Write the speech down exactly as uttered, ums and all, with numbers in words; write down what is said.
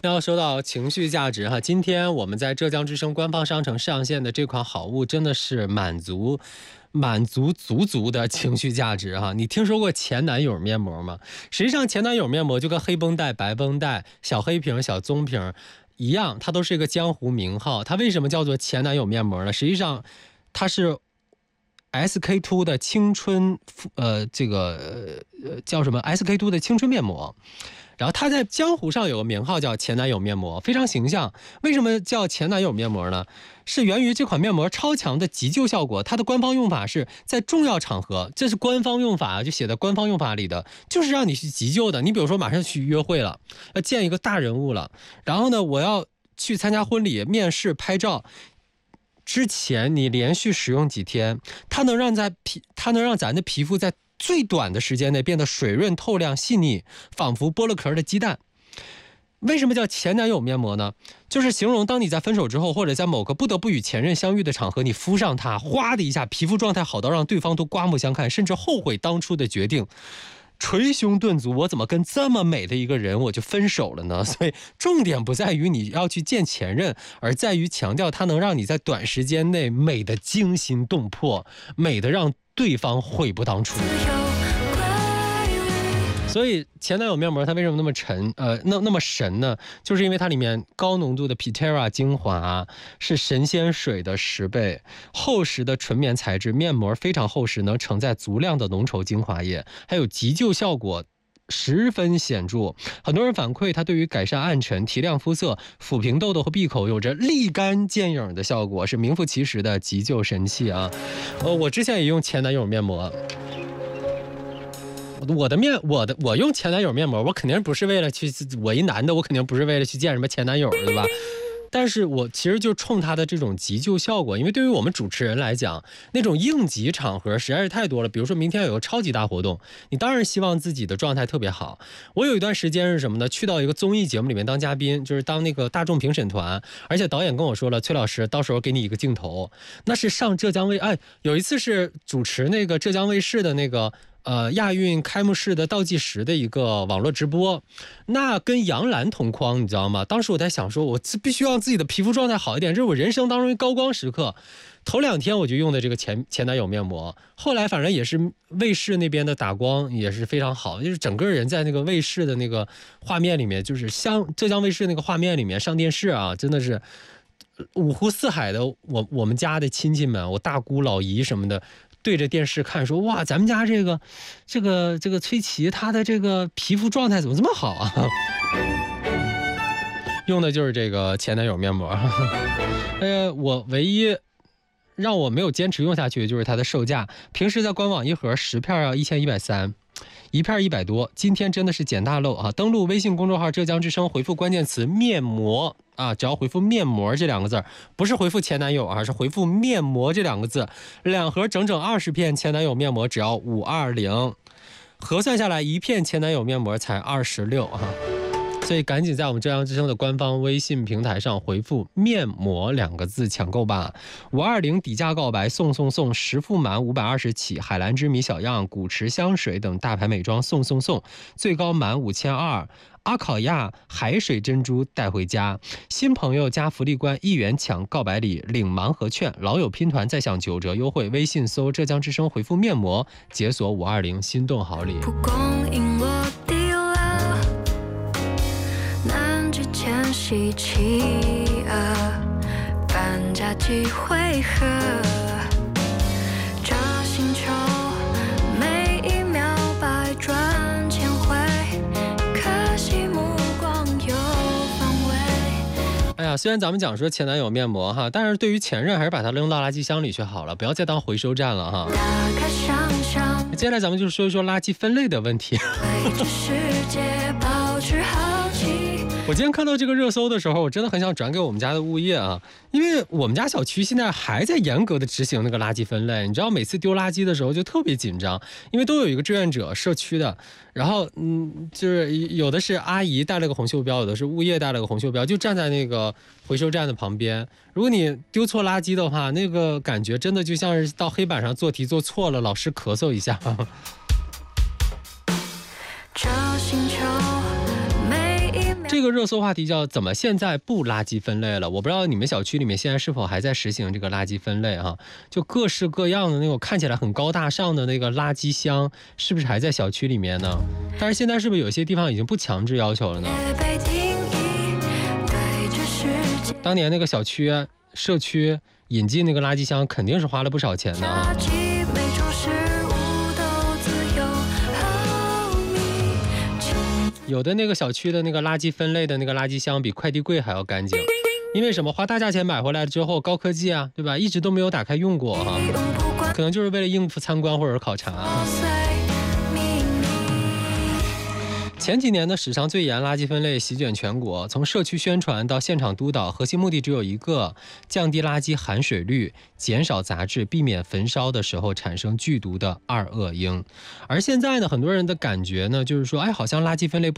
要说到情绪价值哈，今天我们在浙江之声官方商城上线的这款好物真的是满足满足足足的情绪价值哈。你听说过前男友面膜吗？实际上前男友面膜就跟黑绷带、白绷带、小黑瓶、小棕瓶一样，它都是一个江湖名号。它为什么叫做前男友面膜呢？实际上它是S K 二 的青春呃这个呃叫什么 S K 二 的青春面膜。然后它在江湖上有个名号叫前男友面膜，非常形象。为什么叫前男友面膜呢？是源于这款面膜超强的急救效果。它的官方用法是在重要场合，这是官方用法，就写在官方用法里的，就是让你去急救的。你比如说马上去约会了，要见一个大人物了，然后呢我要去参加婚礼、面试、拍照之前，你连续使用几天，它能让在皮，它能让咱的皮肤在最短的时间内变得水润透亮细腻，仿佛剥了壳的鸡蛋。为什么叫前男友面膜呢？就是形容当你在分手之后，或者在某个不得不与前任相遇的场合，你敷上它，哗的一下皮肤状态好到让对方都刮目相看，甚至后悔当初的决定，捶胸顿足，我怎么跟这么美的一个人我就分手了呢？所以重点不在于你要去见前任，而在于强调它能让你在短时间内美的惊心动魄，美的让对方悔不当初。所以前男友面膜它为什么那么沉呃那那么神呢？就是因为它里面高浓度的 Pitera 精华是神仙水的十倍，厚实的纯棉材质，面膜非常厚实，能承载足量的浓稠精华液，还有急救效果十分显著。很多人反馈它对于改善暗沉、提亮肤色、抚平痘痘和闭口有着立竿见影的效果，是名副其实的急救神器啊！呃，我之前也用前男友面膜。我的面，我的我用前男友面膜，我肯定不是为了去，我一男的，我肯定不是为了去见什么前男友，对吧？但是我其实就冲他的这种急救效果，因为对于我们主持人来讲，那种应急场合实在是太多了。比如说明天有个超级大活动，你当然希望自己的状态特别好。我有一段时间是什么呢？去到一个综艺节目里面当嘉宾，就是当那个大众评审团，而且导演跟我说了，崔老师到时候给你一个镜头，那是上浙江卫，哎，有一次是主持那个浙江卫视的那个。呃，亚运开幕式的倒计时的一个网络直播，那跟杨澜同框，你知道吗？当时我在想说，我必须让自己的皮肤状态好一点，这是我人生当中的高光时刻。头两天我就用的这个前前男友面膜，后来反正也是卫视那边的打光也是非常好，就是整个人在那个卫视的那个画面里面，就是像浙江卫视那个画面里面上电视啊，真的是五湖四海的我我们家的亲戚们，我大姑老姨什么的。对着电视看说，哇，咱们家这个这个这个崔琦他的这个皮肤状态怎么这么好啊？用的就是这个前男友面膜。呃，我唯一让我没有坚持用下去的就是它的售价，平时在官网一盒十片要一千一百三。一片一百多，今天真的是捡大漏啊！登录微信公众号浙江之声，回复关键词面膜啊，只要回复面膜这两个字，不是回复前男友啊，是回复面膜这两个字，两盒整整二十片前男友面膜只要五二零，核算下来一片前男友面膜才二十六啊！所以赶紧在我们浙江之声的官方微信平台上回复面膜两个字抢购吧。五二零底价告白送送送，十副满五百二十起，海蓝之谜小样、古驰香水等大牌美妆送送送，最高满五千二。阿考亚海水珍珠带回家，新朋友加福利关一元抢告白礼，领盲盒券，老友拼团再享九折优惠。微信搜浙江之声，回复面膜解锁五二零心动好礼。 喜企鹅，搬家几回合，这星球每一秒百转千回，可惜目光有方位。 哎呀，虽然咱们讲说前男友面膜哈，但是对于前任还是把它扔到垃圾箱里去好了，不要再当回收站了哈。 打开想象， 接下来咱们就说一说垃圾分类的问题。 对这世界保持好奇。 我今天看到这个热搜的时候，我真的很想转给我们家的物业啊，因为我们家小区现在还在严格的执行那个垃圾分类。你知道，每次丢垃圾的时候就特别紧张，因为都有一个志愿者，社区的，然后嗯，就是有的是阿姨带了个红袖标，有的是物业带了个红袖标，就站在那个回收站的旁边。如果你丢错垃圾的话，那个感觉真的就像是到黑板上做题做错了，老师咳嗽一下。 这星球每一这个热搜话题叫怎么现在不垃圾分类了？我不知道你们小区里面现在是否还在实行这个垃圾分类哈？就各式各样的那种看起来很高大上的那个垃圾箱，是不是还在小区里面呢？但是现在是不是有些地方已经不强制要求了呢？当年那个小区、社区引进那个垃圾箱，肯定是花了不少钱的啊。有的那个小区的那个垃圾分类的那个垃圾箱比快递柜还要干净，因为什么？花大价钱买回来之后，高科技啊，对吧？一直都没有打开用过哈、啊，可能就是为了应付参观或者考察、啊。前几年的史上最严垃圾分类席卷全国，从社区宣传到现场督导，核心目的只有一个：降低垃圾含水率，减少杂质，避免焚烧的时候产生剧毒的二恶英。而现在呢，很多人的感觉呢，就是说，哎，好像垃圾分类